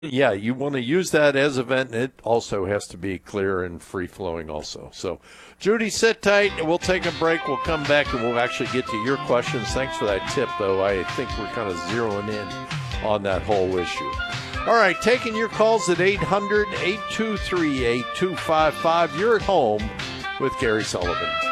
Yeah, you want to use that as a vent, and it also has to be clear and free-flowing also. So, Judy, sit tight, and we'll take a break. We'll come back, and we'll actually get to your questions. Thanks for that tip, though. I think we're kind of zeroing in on that whole issue. All right, taking your calls at 800-823-8255. You're at home with Gary Sullivan.